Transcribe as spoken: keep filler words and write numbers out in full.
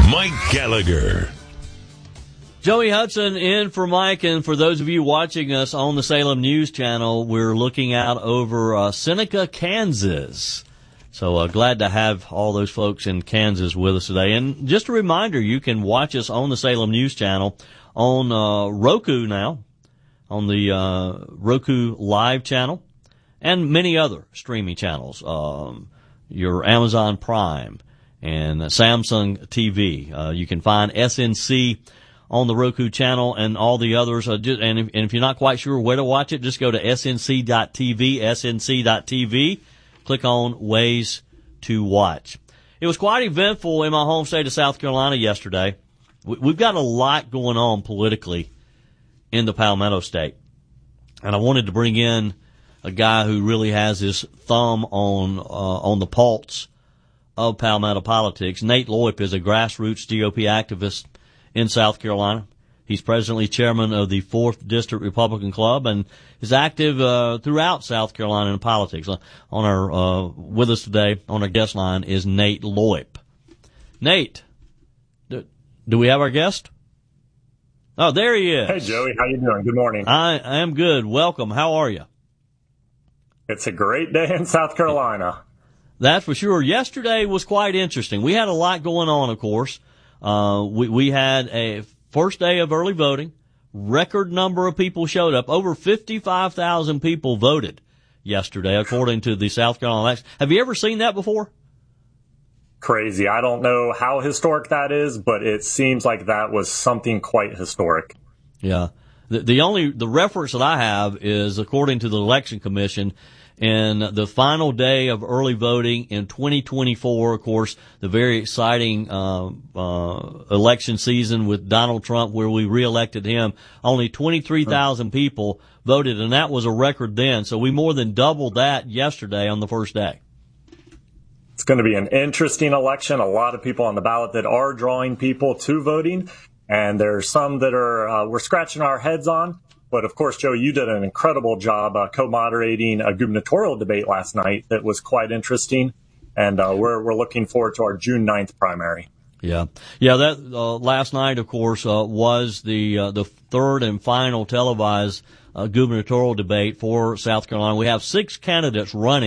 Mike Gallagher. Joey Hudson in for Mike, and for those of you watching us on the Salem News Channel, we're looking out over uh, Seneca, Kansas. So uh, glad to have all those folks in Kansas with us today. And just a reminder, you can watch us on the Salem News Channel on uh, Roku now, on the uh, Roku Live channel, and many other streaming channels, um, your Amazon Prime and Samsung T V. Uh, you can find S N C on the Roku channel and all the others. Uh, just, and, if, and if you're not quite sure where to watch it, just go to S N C dot T V, S N C dot T V. Click on Ways to Watch. It was quite eventful in my home state of South Carolina yesterday. We, we've got a lot going on politically in the Palmetto State. And I wanted to bring in a guy who really has his thumb on uh, on the pulse of Palmetto politics. Nate Loip is a grassroots G O P activist in South Carolina. He's presently chairman of the fourth District Republican Club and is active uh, throughout South Carolina in politics. On our uh, with us today on our guest line is Nate Loip. Nate, do, do we have our guest? Oh, there he is. Hey, Joey. How you doing? Good morning. I, I am good. Welcome. How are you? It's a great day in South Carolina. That's for sure. Yesterday was quite interesting. We had a lot going on, of course. Uh, we, we had a first day of early voting. Record number of people showed up. Over fifty-five thousand people voted yesterday, according to the South Carolina election. Have you ever seen that before? Crazy. I don't know how historic that is, but it seems like that was something quite historic. Yeah. The, the only, the reference that I have is according to the Election Commission, in the final day of early voting in twenty twenty-four, of course, the very exciting uh, uh, election season with Donald Trump, where we reelected him, only twenty-three thousand people voted, and that was a record then. So we more than doubled that yesterday on the first day. It's going to be an interesting election. A lot of people on the ballot that are drawing people to voting, and there's some that are uh, we're scratching our heads on. But, of course, Joe, you did an incredible job uh, co-moderating a gubernatorial debate last night that was quite interesting, and uh, we're we're looking forward to our June ninth primary. Yeah. Yeah, that uh, last night, of course, uh, was the uh, the third and final televised uh, gubernatorial debate for South Carolina. We have six candidates running